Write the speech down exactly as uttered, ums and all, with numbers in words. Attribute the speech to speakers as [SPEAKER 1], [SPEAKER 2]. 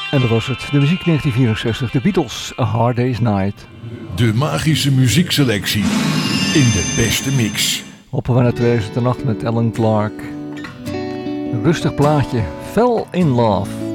[SPEAKER 1] En dat was het. De muziek negentien vierenzestig. De Beatles, A Hard Day's Night.
[SPEAKER 2] De magische muziekselectie in de beste mix.
[SPEAKER 1] Hoppen we naar tweeduizend acht met Alan Clark. Een rustig plaatje. Fell in Love.